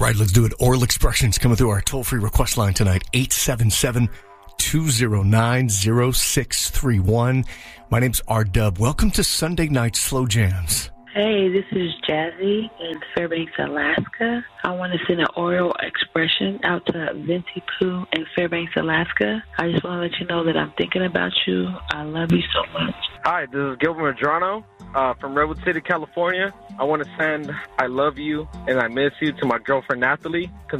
right, let's do it. Oral expressions coming through our toll-free request line tonight, 877-209-0631. My name's R-Dub. Welcome to Sunday Night Slow Jams. Hey, this is Jazzy in Fairbanks, Alaska. I want to send an oral expression out to Venti Pooh in Fairbanks, Alaska. I just want to let you know that I'm thinking about you. I love you so much. Hi, this is Gilbert Madrano from Redwood City, California. I want to send I love you and I miss you to my girlfriend, Natalie.